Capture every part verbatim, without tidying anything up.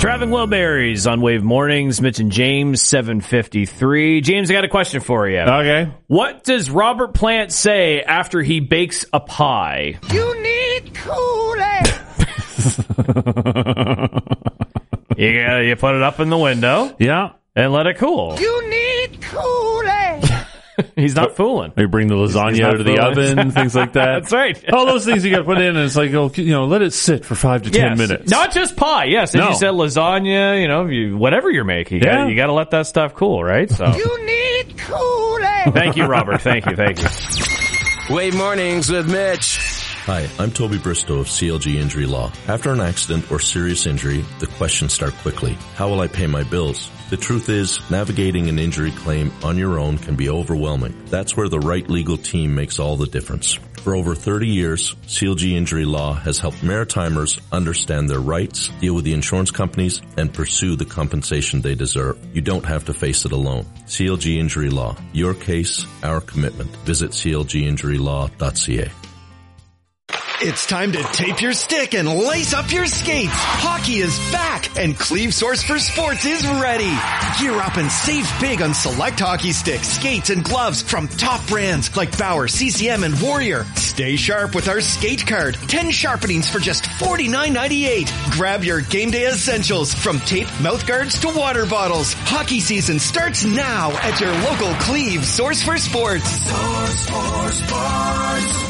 Traveling Wilburys on Wave Mornings. Mitch and James, seven fifty-three. James, I got a question for you. Okay. What does Robert Plant say after he bakes a pie? You need Kool-Aid. you, uh, you put it up in the window. Yeah. And let it cool. You need Kool-Aid. He's not fooling. Or you bring the lasagna out of the fooling. oven, things like that. That's right. All those things you got to put in, and it's like, oh, you know, let it sit for five to ten Yes. minutes. Not just pie. Yes, as No. you said, lasagna. You know, you, whatever you're making, you Yeah. gotta, you got to let that stuff cool, right? So, You need Kool-Aid. thank you, Robert. Thank you. Thank you. Wave Mornings with Mitch. Hi, I'm Toby Bristow of C L G Injury Law. After an accident or serious injury, the questions start quickly. How will I pay my bills? The truth is, navigating an injury claim on your own can be overwhelming. That's where the right legal team makes all the difference. For over thirty years, C L G Injury Law has helped Maritimers understand their rights, deal with the insurance companies, and pursue the compensation they deserve. You don't have to face it alone. C L G Injury Law. Your case, our commitment. Visit c l g injury law dot c a. It's time to tape your stick and lace up your skates. Hockey is back and Cleve Source for Sports is ready. Gear up and save big on select hockey sticks, skates, and gloves from top brands like Bauer, C C M, and Warrior. Stay sharp with our skate card. ten sharpenings for just forty-nine ninety-eight. Grab your game day essentials from tape, mouth guards to water bottles. Hockey season starts now at your local Cleve Source for Sports. Source for Sports.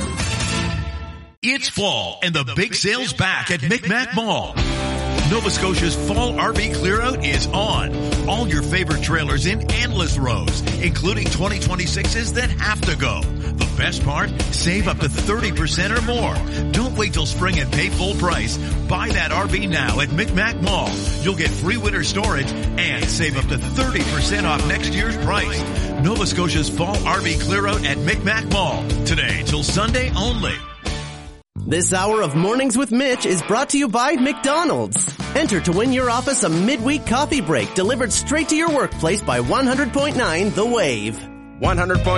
It's fall, and the big sale's back at Micmac Mall. Nova Scotia's Fall R V Clearout is on. All your favorite trailers in endless rows, including twenty twenty-sixes that have to go. The best part? Save up to thirty percent or more. Don't wait till spring and pay full price. Buy that R V now at Micmac Mall. You'll get free winter storage and save up to thirty percent off next year's price. Nova Scotia's Fall R V Clearout at Micmac Mall. Today till Sunday only. This hour of Mornings with Mitch is brought to you by McDonald's. Enter to win your office a midweek coffee break delivered straight to your workplace by one hundred point nine The Wave. one hundred point